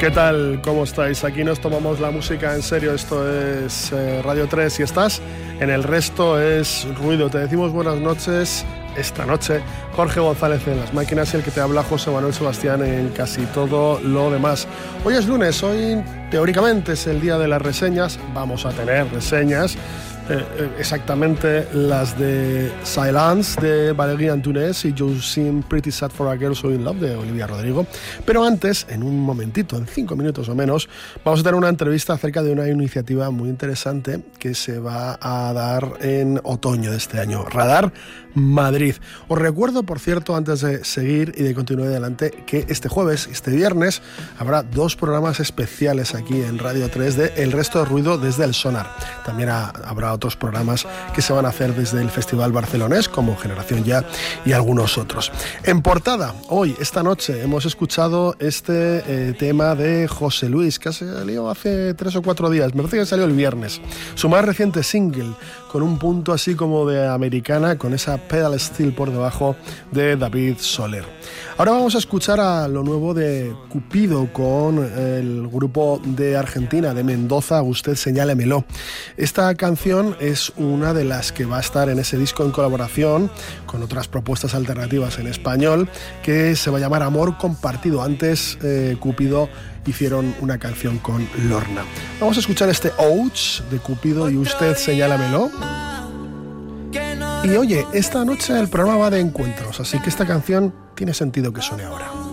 ¿Qué tal? ¿Cómo estáis? Aquí nos tomamos la música en serio. Esto es Radio 3. Si estás en el resto es ruido. Te decimos buenas noches. Esta noche Jorge González en las máquinas y el que te habla José Manuel Sebastián en casi todo lo demás. Hoy es lunes, hoy teóricamente es el día de las reseñas. Vamos a tener reseñas, exactamente las de Silence de Valérie Antunes y You Seem Pretty Sad for a Girl So in Love de Olivia Rodrigo. Pero antes, en un momentito, en 5 minutos o menos, vamos a tener una entrevista acerca de una iniciativa muy interesante que se va a dar en otoño de este año, Radar Madrid. Os recuerdo, por cierto, antes de seguir y de continuar adelante, que este jueves, este viernes, habrá 2 programas especiales aquí en Radio 3 de El Resto de Ruido desde el Sonar. También habrá otros programas que se van a hacer desde el Festival Barcelonés, como Generación Ya y algunos otros. En portada, hoy, esta noche, hemos escuchado este tema de José Luis, que salió hace 3 o 4 días, me parece que salió el viernes. Su más reciente single, con un punto así como de americana, con esa pedal steel por debajo de David Soler. Ahora vamos a escuchar a lo nuevo de Cupido con el grupo de Argentina, de Mendoza, Usted Señálemelo. Esta canción es una de las que va a estar en ese disco en colaboración con otras propuestas alternativas en español, que se va a llamar Amor Compartido. Antes Cupido hicieron una canción con Lorna. Vamos a escuchar este Ouch de Cupido y Usted Señálemelo. Y oye, esta noche el programa va de encuentros, así que esta canción tiene sentido que suene ahora.